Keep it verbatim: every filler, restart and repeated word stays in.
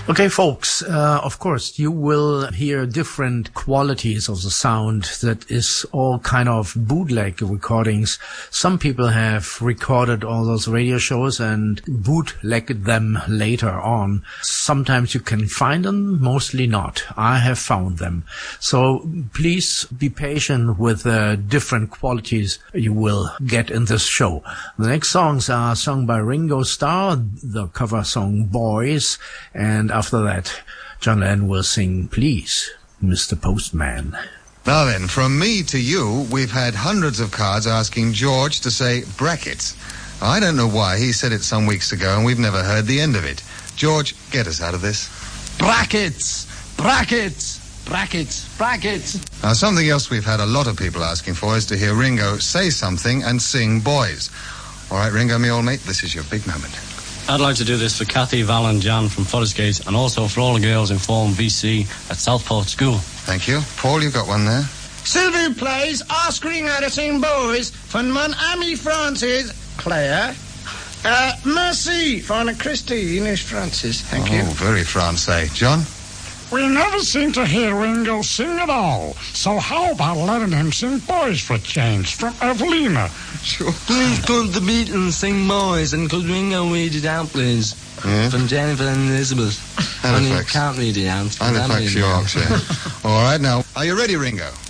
Okay, folks, uh, of course, you will hear different qualities of the sound. That is all kind of bootleg recordings. Some people have recorded all those radio shows and bootlegged them later on. Sometimes you can find them, mostly not. I have found them. So please be patient with the different qualities you will get in this show. The next songs are sung by Ringo Starr, the cover song Boys, and after that, John Lennon will sing Please, Mister Postman. Now then, from me to you, we've had hundreds of cards asking George to say brackets. I don't know why. He said it some weeks ago, and we've never heard the end of it. George, get us out of this. Brackets! Brackets! Brackets! Brackets! Now, something else we've had a lot of people asking for is to hear Ringo say something and sing Boys. All right, Ringo, me old mate, this is your big moment. I'd like to do this for Kathy, Val and Jan from Forest Gate, and also for all the girls in Form V C at Southport School. Thank you. Paul, you've got one there. Sylvie plays asking her to sing Boys for Mon Ami Francis, Claire. Uh, merci for Christine is Francis. Thank oh, you. Oh, very Francais. John? We never seem to hear Ringo sing at all. So how about letting him sing Boys for a change from Evelina? Sure. Please could the Beatles sing Boys, and could Ringo read it out, please? Yeah. From Jennifer and Elizabeth. Halifax. Only can't read it out. Halifax, Yorkshire. All right, now, are you ready, Ringo?